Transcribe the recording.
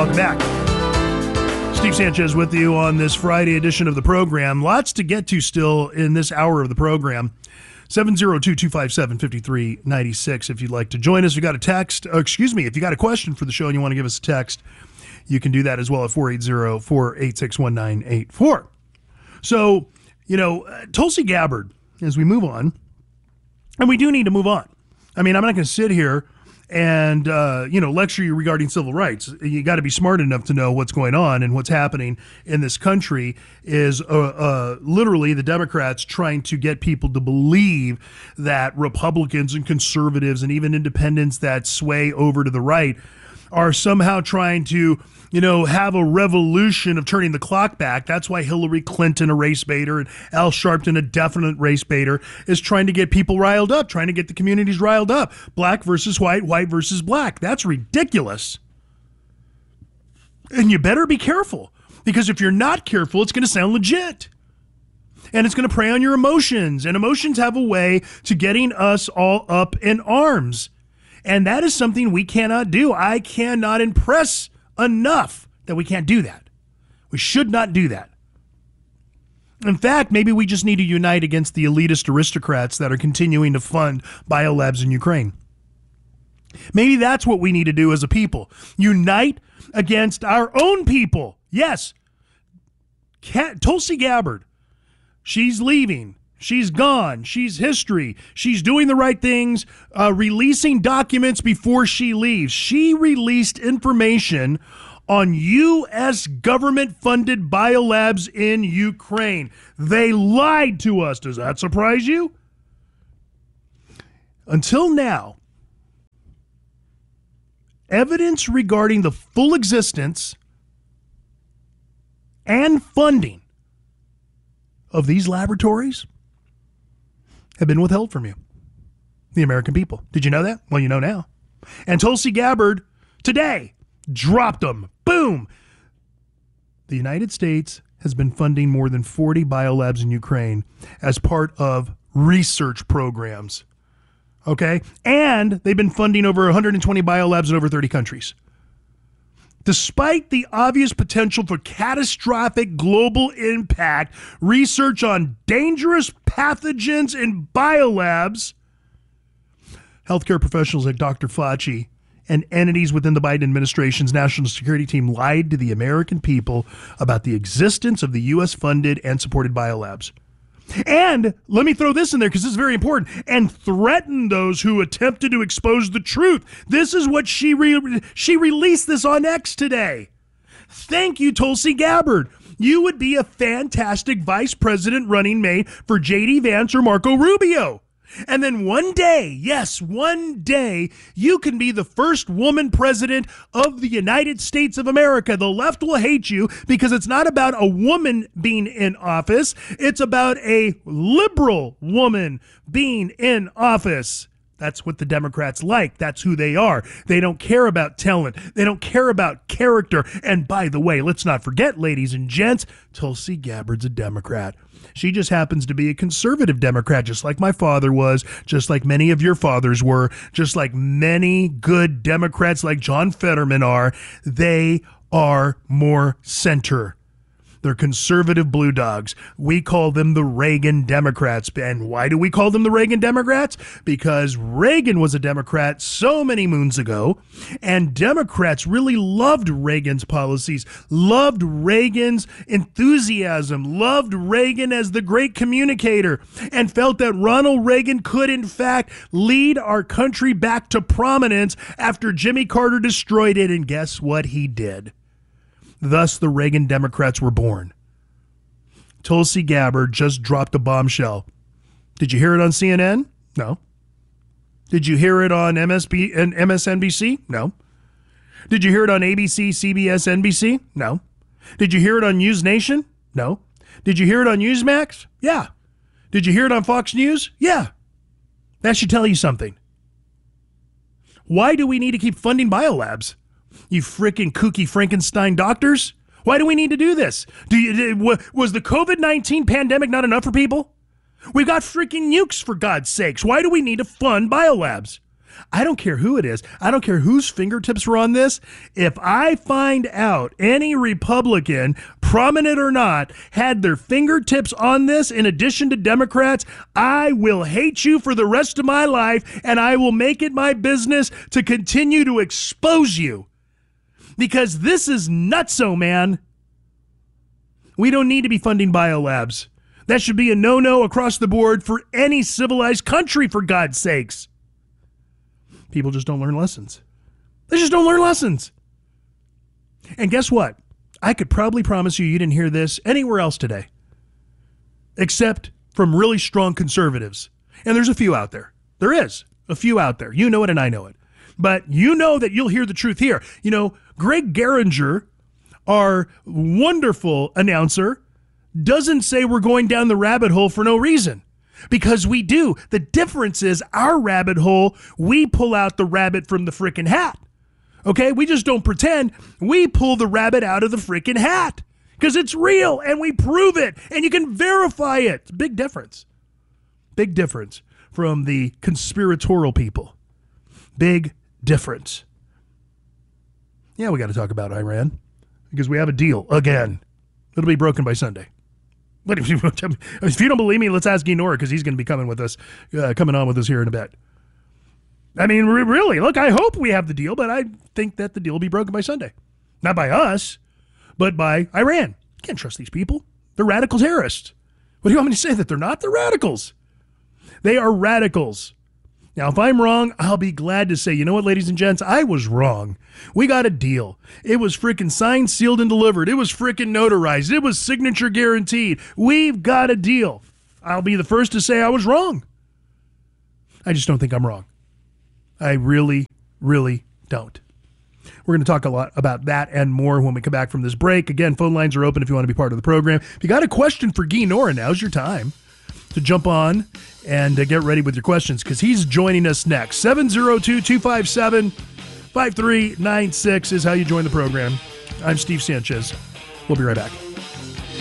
Welcome back. Steve Sanchez with you on this Friday edition of the program. Lots to get to still in this hour of the program. 702-257-5396 if you'd like to join us. If you got a text, if you got a question for the show and you want to give us a text, you can do that as well at 480-486-1984. So, Tulsi Gabbard, as we move on, and we do need to move on. I mean, I'm not going to sit here and, lecture you regarding civil rights. You got to be smart enough to know what's going on, and what's happening in this country is literally the Democrats trying to get people to believe that Republicans and conservatives and even independents that sway over to the right are somehow trying to, have a revolution of turning the clock back. That's why Hillary Clinton, a race baiter, and Al Sharpton, a definite race baiter, is trying to get people riled up, trying to get the communities riled up. Black versus white, white versus black. That's ridiculous. And you better be careful, because if you're not careful, it's going to sound legit. And it's going to prey on your emotions. And emotions have a way to getting us all up in arms. And that is something we cannot do. I cannot impress enough that we can't do that. We should not do that. In fact, maybe we just need to unite against the elitist aristocrats that are continuing to fund biolabs in Ukraine. Maybe that's what we need to do as a people. Unite against our own people. Yes. Tulsi Gabbard, she's leaving. She's gone. She's history. She's doing the right things, releasing documents before she leaves. She released information on U.S. government-funded biolabs in Ukraine. They lied to us. Does that surprise you? Until now, evidence regarding the full existence and funding of these laboratories have been withheld from you, the American people. Did you know that? Well, you know now. And Tulsi Gabbard today dropped them. Boom. The United States has been funding more than 40 biolabs in Ukraine as part of research programs. Okay? And they've been funding over 120 biolabs in over 30 countries. Despite the obvious potential for catastrophic global impact, research on dangerous pathogens in biolabs, healthcare professionals like Dr. Fauci and entities within the Biden administration's national security team lied to the American people about the existence of the U.S.-funded and supported biolabs. And let me throw this in there because this is very important. And threaten those who attempted to expose the truth. This is what she released this on X today. Thank you, Tulsi Gabbard. You would be a fantastic vice president running mate for J.D. Vance or Marco Rubio. And then one day, yes, one day, you can be the first woman president of the United States of America. The left will hate you because it's not about a woman being in office. It's about a liberal woman being in office. That's what the Democrats like. That's who they are. They don't care about talent. They don't care about character. And by the way, let's not forget, ladies and gents, Tulsi Gabbard's a Democrat. She just happens to be a conservative Democrat, just like my father was, just like many of your fathers were, just like many good Democrats like John Fetterman are. They are more center. They're conservative blue dogs. We call them the Reagan Democrats. And why do we call them the Reagan Democrats? Because Reagan was a Democrat so many moons ago, and Democrats really loved Reagan's policies, loved Reagan's enthusiasm, loved Reagan as the great communicator, and felt that Ronald Reagan could, in fact, lead our country back to prominence after Jimmy Carter destroyed it. And guess what he did? Thus, the Reagan Democrats were born. Tulsi Gabbard just dropped a bombshell. Did you hear it on CNN? No. Did you hear it on MSNBC? No. Did you hear it on ABC, CBS, NBC? No. Did you hear it on News Nation? No. Did you hear it on Newsmax? Yeah. Did you hear it on Fox News? Yeah. That should tell you something. Why do we need to keep funding biolabs? You freaking kooky Frankenstein doctors? Why do we need to do this? Was the COVID-19 pandemic not enough for people? We've got freaking nukes, for God's sakes. Why do we need to fund biolabs? I don't care who it is. I don't care whose fingertips were on this. If I find out any Republican, prominent or not, had their fingertips on this in addition to Democrats, I will hate you for the rest of my life, and I will make it my business to continue to expose you. Because this is nutso, man. We don't need to be funding biolabs. That should be a no-no across the board for any civilized country, for God's sakes. People just don't learn lessons. They just don't learn lessons. And guess what? I could probably promise you didn't hear this anywhere else today, except from really strong conservatives. And there's a few out there. There is a few out there. You know it and I know it. But you know that you'll hear the truth here. You know, Greg Geringer, our wonderful announcer, doesn't say we're going down the rabbit hole for no reason. Because we do. The difference is our rabbit hole, we pull out the rabbit from the frickin' hat. Okay? We just don't pretend. We pull the rabbit out of the frickin' hat. Because it's real and we prove it and you can verify it. It's a big difference. Big difference from the conspiratorial people. Big difference. Yeah, we got to talk about Iran because we have a deal again. It'll be broken by Sunday. But if you don't believe me, let's ask Guy because he's going to be coming on with us here in a bit. I mean, really, look, I hope we have the deal, but I think that the deal will be broken by Sunday. Not by us, but by Iran. You can't trust these people. They're radical terrorists. What do you want me to say? That they're not? They're radicals. They are radicals. Now, if I'm wrong, I'll be glad to say, you know what, ladies and gents, I was wrong. We got a deal. It was freaking signed, sealed, and delivered. It was freaking notarized. It was signature guaranteed. We've got a deal. I'll be the first to say I was wrong. I just don't think I'm wrong. I really, really don't. We're going to talk a lot about that and more when we come back from this break. Again, phone lines are open if you want to be part of the program. If you got a question for Guy Nora, now's your time to jump on and get ready with your questions because he's joining us next. 702-257-5396 is how you join the program. I'm Steve Sanchez. We'll be right back.